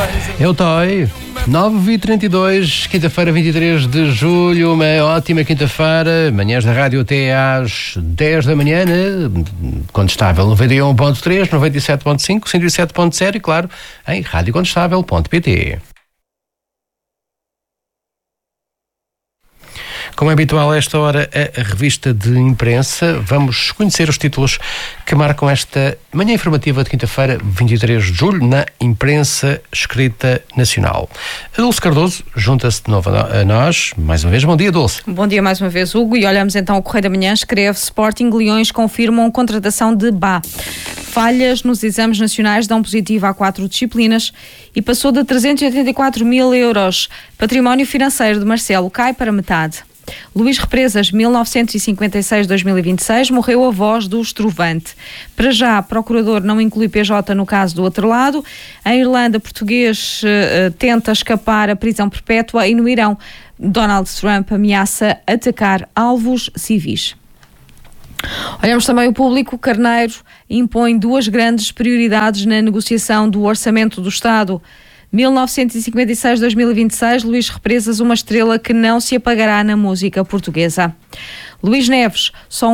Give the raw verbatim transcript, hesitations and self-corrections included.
Eu Toy, nove e trinta e dois, quinta-feira, vinte e três de julho, uma ótima quinta-feira, manhãs da rádio até às dez da manhã, né? Contestável noventa e um ponto três, noventa e sete ponto cinco, cento e sete ponto zero e, claro, em rádio contestável ponto pt. Como é habitual a esta hora, a revista de imprensa. Vamos conhecer os títulos que marcam esta manhã informativa de quinta-feira, vinte e três de julho, na imprensa escrita nacional. A Dulce Cardoso junta-se de novo a nós. Mais uma vez, bom dia, Dulce. Bom dia mais uma vez, Hugo. E olhamos então o Correio da Manhã. Escreve: Sporting Leões confirmam contratação de Bá. Falhas nos exames nacionais dão positivo a quatro disciplinas e passou de trezentos e oitenta e quatro mil euros. Património financeiro de Marcelo cai para metade. Luís Represas, mil novecentos e cinquenta e seis a dois mil e vinte e seis, morreu a voz do estrovante. Para já, procurador não inclui P J no caso do outro lado. Em Irlanda, português uh, tenta escapar à prisão perpétua e no Irão, Donald Trump ameaça atacar alvos civis. Olhamos também o Público. Carneiro impõe duas grandes prioridades na negociação do Orçamento do Estado. mil novecentos e cinquenta e seis a dois mil e vinte e seis, Luís Represas, uma estrela que não se apagará na música portuguesa. Luís Neves, só